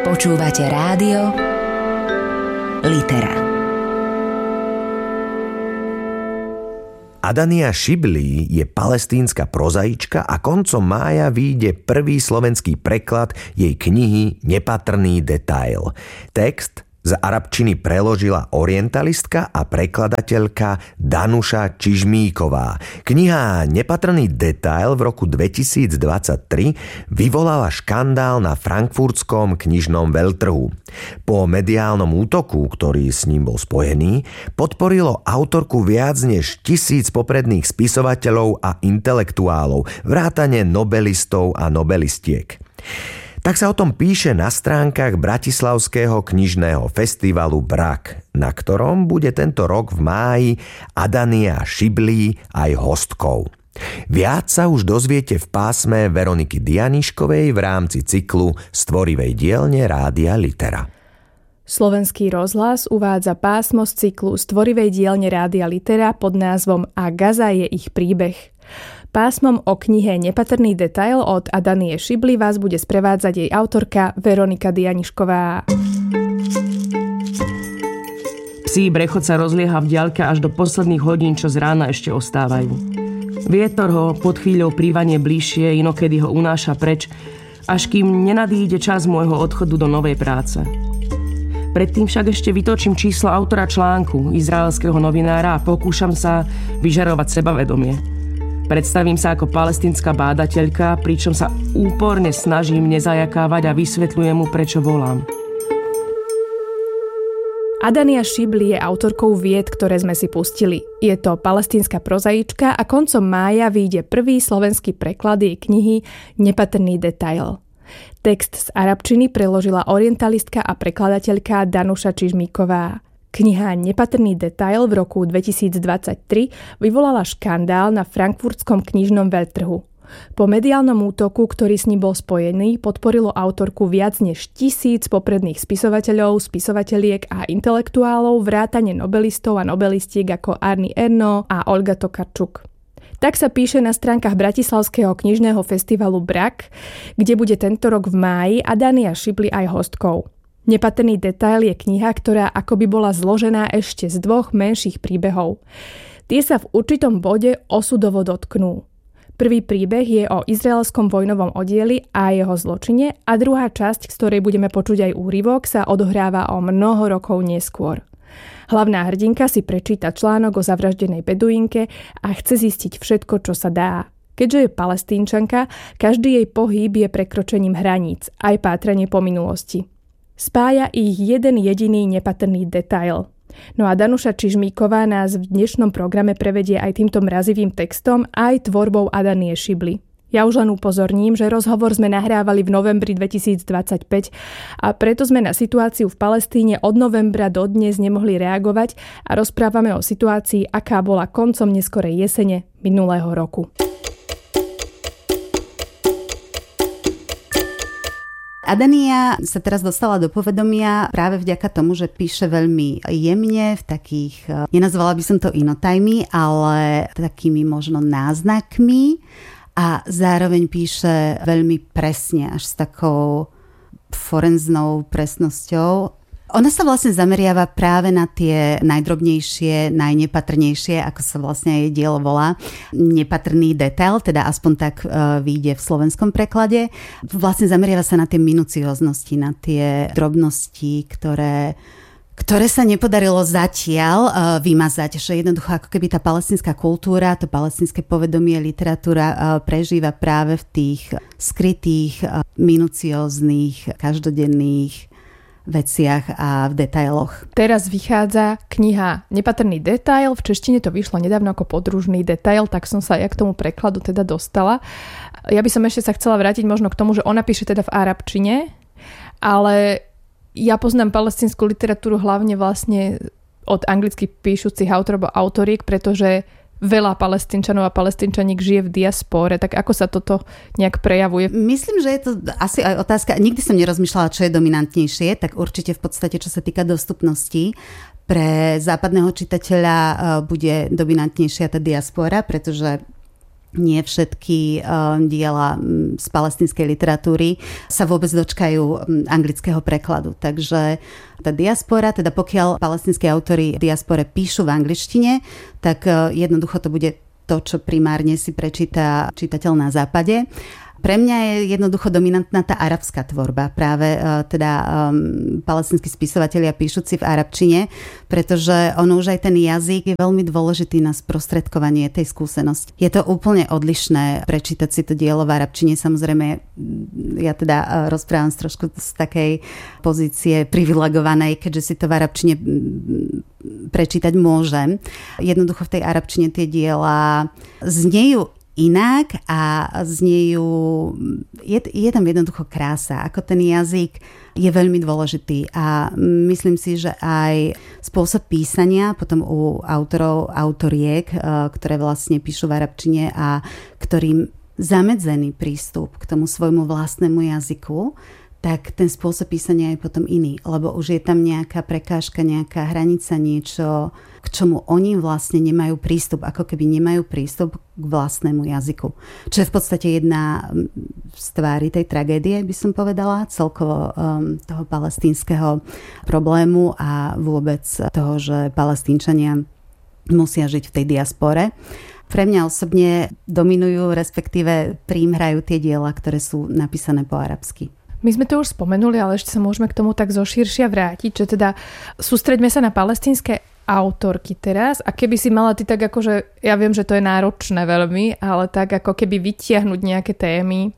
Počúvate rádio Litera. Adania Šibli je palestínska prozaička a koncom mája vyjde prvý slovenský preklad jej knihy Nepatrný detail. Text z arabčiny preložila orientalistka a prekladateľka Danuša Čižmíková. Kniha Nepatrný detail v roku 2023 vyvolala škandál na frankfurtskom knižnom veľtrhu. Po mediálnom útoku, ktorý s ním bol spojený, podporilo autorku viac než 1000 popredných spisovateľov a intelektuálov, vrátane nobelistov a nobelistiek. Tak sa o tom píše na stránkach Bratislavského knižného festivalu Brak, na ktorom bude tento rok v máji Adania Šibli aj hostkou. Viac sa už dozviete v pásme Veroniky Dianiškovej v rámci cyklu Stvorivej dielne Rádia Litera. Slovenský rozhlas uvádza pásmo z cyklu Stvorivej dielne Rádia Litera pod názvom A Gaza je ich príbeh. Pásmom o knihe Nepatrný detail od Adanie Šibli vás bude sprevádzať jej autorka Veronika Dianišková. Psí brechot sa rozlieha v diaľke až do posledných hodín, čo z rána ešte ostávajú. Vietor ho pod chvíľou prívanie bližšie, inokedy ho unáša preč, až kým nenadíde čas môjho odchodu do novej práce. Predtým však ešte vytočím číslo autora článku, izraelského novinára, a pokúšam sa vyžarovať sebavedomie. Predstavím sa ako palestínska bádateľka, pričom sa úporne snažím nezajakávať a vysvetľujem mu, prečo volám. Adania Šibli je autorkou vied, ktoré sme si pustili. Je to palestínska prozaička a koncom mája vyjde prvý slovenský preklad jej knihy Nepatrný detail. Text z arabčiny preložila orientalistka a prekladateľka Danuša Čižmíková. Kniha Nepatrný detail v roku 2023 vyvolala škandál na frankfurtskom knižnom veľtrhu. Po mediálnom útoku, ktorý s ním bol spojený, podporilo autorku viac než 1000 popredných spisovateľov, spisovateliek a intelektuálov, vrátane nobelistov a nobelistiek ako Arnie Ernaux a Olga Tokarczuk. Tak sa píše na stránkach Bratislavského knižného festivalu Brak, kde bude tento rok v máji Adania Šibli aj hostkou. Nepatrný detail je kniha, ktorá akoby bola zložená ešte z 2 menších príbehov. Tie sa v určitom bode osudovo dotknú. Prvý príbeh je o izraelskom vojnovom oddieli a jeho zločine a druhá časť, z ktorej budeme počuť aj úryvok, sa odohráva o mnoho rokov neskôr. Hlavná hrdinka si prečíta článok o zavraždenej beduínke a chce zistiť všetko, čo sa dá. Keďže je Palestínčanka, každý jej pohyb je prekročením hraníc, aj pátranie po minulosti. Spája ich jeden jediný nepatrný detail. No a Danuša Čižmíková nás v dnešnom programe prevedie aj týmto mrazivým textom, aj tvorbou Adanie Šibli. Ja už len upozorním, že rozhovor sme nahrávali v novembri 2025 a preto sme na situáciu v Palestíne od novembra do dnes nemohli reagovať a rozprávame o situácii, aká bola koncom neskorej jesene minulého roku. Adania sa teraz dostala do povedomia práve vďaka tomu, že píše veľmi jemne, v takých, nenazvala by som to inotajmi, ale takými možno náznakmi a zároveň píše veľmi presne, až s takou forenznou presnosťou. Ona sa vlastne zameriava práve na tie najdrobnejšie, najnepatrnejšie, ako sa vlastne jej dielo volá, nepatrný detail, teda aspoň tak vyjde v slovenskom preklade. Vlastne zameriava sa na tie minucioznosti, na tie drobnosti, ktoré sa nepodarilo zatiaľ vymazať, že jednoducho ako keby tá palestínska kultúra, to palestínske povedomie, literatúra prežíva práve v tých skrytých, minucióznych, každodenných veciach a v detailoch. Teraz vychádza kniha Nepatrný detail, v češtine to vyšlo nedávno ako Podružný detail, tak som sa ja k tomu prekladu teda dostala. Ja by som ešte sa chcela vrátiť možno k tomu, že ona píše teda v arabčine, ale ja poznám palestínsku literatúru hlavne vlastne od anglicky píšucich autorov a autoriek, pretože veľa Palestínčanov a Palestínčaniek žije v diaspóre, tak ako sa toto nejak prejavuje? Myslím, že je to asi aj otázka, nikdy som nerozmýšľala, čo je dominantnejšie, tak určite v podstate, čo sa týka dostupnosti, pre západného čitateľa bude dominantnejšia tá diaspóra, pretože nie všetky diela z palestínskej literatúry sa vôbec dočkajú anglického prekladu. Takže tá diaspora, teda pokiaľ palestínski autori v diaspore píšu v angličtine, tak jednoducho to bude to, čo primárne si prečíta čitateľ na západe. Pre mňa je jednoducho dominantná tá arabská tvorba, práve palestínsky spisovatelia píšuci v arabčine, pretože ono už aj ten jazyk je veľmi dôležitý na sprostredkovanie tej skúsenosti. Je to úplne odlišné prečítať si to dielo v arabčine, samozrejme ja teda rozprávam trošku z takej pozície privilegovanej, keďže si to v arabčine prečítať môžem. Jednoducho v tej arabčine tie diela znejú inak a znejú, je tam jednoducho krása, ako ten jazyk je veľmi dôležitý a myslím si, že aj spôsob písania potom u autoriek, ktoré vlastne píšu v arabčine a ktorým zamedzený prístup k tomu svojmu vlastnému jazyku, tak ten spôsob písania je potom iný, lebo už je tam nejaká prekážka, nejaká hranica, niečo, k čomu oni vlastne nemajú prístup, ako keby nemajú prístup k vlastnému jazyku. Čo je v podstate jedna z tvári tej tragédie, by som povedala, celkovo toho palestínskeho problému a vôbec toho, že Palestínčania musia žiť v tej diaspore. Pre mňa osobne dominujú, respektíve prímhrajú tie diela, ktoré sú napísané po arabsky. My sme to už spomenuli, ale ešte sa môžeme k tomu tak zoširšia vrátiť, že teda sústreďme sa na palestínske autorky teraz a keby si mala ty tak akože, ja viem, že to je náročné veľmi, ale tak ako keby vytiahnuť nejaké témy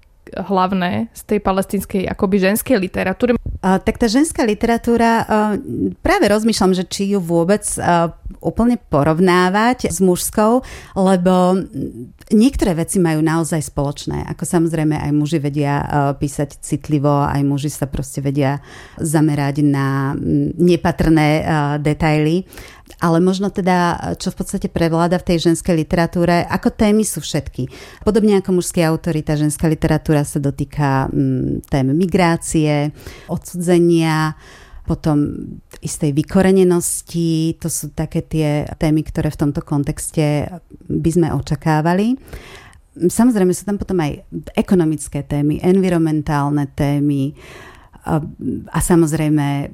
hlavné z tej palestínskej akoby ženskej literatúry. Tak tá ženská literatúra, práve rozmýšľam, že či ju vôbec úplne porovnávať s mužskou, lebo niektoré veci majú naozaj spoločné. Ako samozrejme aj muži vedia písať citlivo, aj muži sa proste vedia zamerať na nepatrné detaily. Ale možno teda, čo v podstate prevláda v tej ženskej literatúre, ako témy sú všetky. Podobne ako mužskí autori, tá ženská literatúra sa dotýka tém migrácie, odsudzenia, potom istej vykorenenosti. To sú také tie témy, ktoré v tomto kontexte by sme očakávali. Samozrejme sú tam potom aj ekonomické témy, environmentálne témy a samozrejme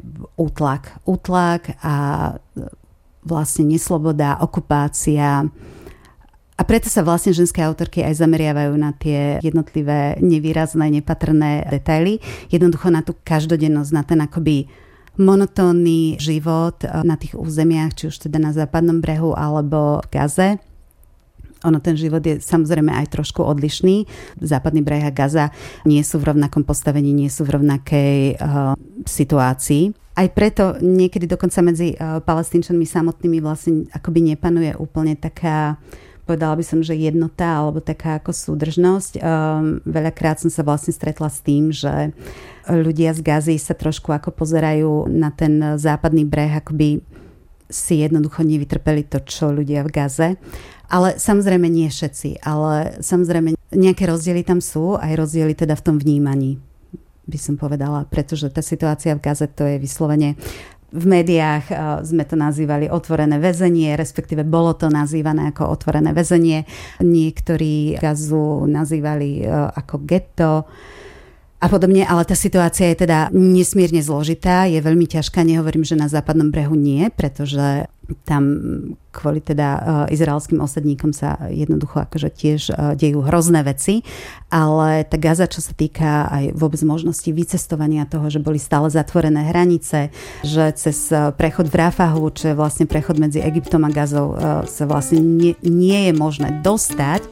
útlak a vlastne nesloboda, okupácia. A preto sa vlastne ženské autorky aj zameriavajú na tie jednotlivé nevýrazné, nepatrné detaily. Jednoducho na tú každodennosť, na ten akoby monotónny život na tých územiach, či už teda na západnom brehu alebo v Gaze. Ono, ten život je samozrejme aj trošku odlišný. Západný breh a Gaza nie sú v rovnakom postavení, nie sú v rovnakej situácii. Aj preto niekedy dokonca medzi Palestínčanmi samotnými vlastne akoby nepanuje úplne taká, povedala by som, že jednota alebo taká ako súdržnosť. Veľakrát som sa vlastne stretla s tým, že ľudia z Gazy sa trošku ako pozerajú na ten západný breh, akoby si jednoducho nevytrpeli to, čo ľudia v Gaze. Ale samozrejme nie všetci, ale samozrejme nejaké rozdiely tam sú, aj rozdiely teda v tom vnímaní, by som povedala, pretože tá situácia v Gaze to je vyslovene, v médiách sme to nazývali otvorené väzenie, respektíve bolo to nazývané ako otvorené väzenie. Niektorí Gazu nazývali ako getto a podobne, ale tá situácia je teda nesmierne zložitá, je veľmi ťažká, nehovorím, že na západnom brehu nie, pretože tam kvôli teda izraelským osadníkom sa jednoducho akože tiež dejú hrozné veci, ale tá Gaza, čo sa týka aj vôbec možnosti vycestovania toho, že boli stále zatvorené hranice, že cez prechod v Rafahu, čo je vlastne prechod medzi Egyptom a Gazou, sa vlastne nie je možné dostať.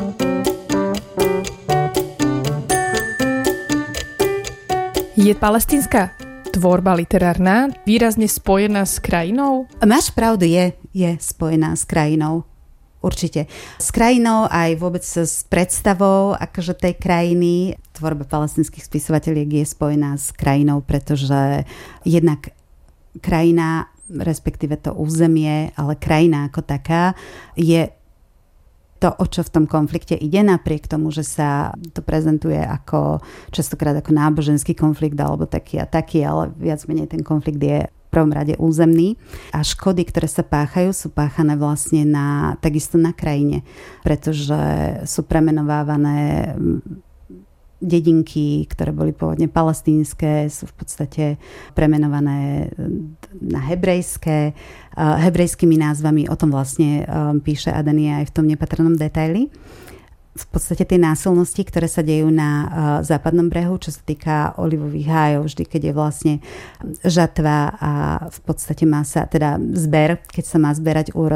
Je palestínska tvorba literárna výrazne spojená s krajinou? Máš pravdu, je spojená s krajinou. Určite. S krajinou aj vôbec s predstavou akože tej krajiny. Tvorba palestínskych spisovateľiek je spojená s krajinou, pretože jednak krajina, respektíve to územie, ale krajina ako taká je to, o čo v tom konflikte ide, napriek tomu, že sa to prezentuje ako častokrát ako náboženský konflikt alebo taký a taký, ale viac menej ten konflikt je prvom rade územný. A škody, ktoré sa páchajú, sú páchané vlastne takisto na krajine, pretože sú premenovávané dedinky, ktoré boli pôvodne palestínske, sú v podstate premenované na hebrejské, hebrejskými názvami. O tom vlastne píše Adania aj v tom Nepatrnom detaili. V podstate tie násilnosti, ktoré sa dejú na západnom brehu, čo sa týka olivových hájov, vždy, keď je vlastne žatva a v podstate má sa, teda zber, keď sa má zberať úrod,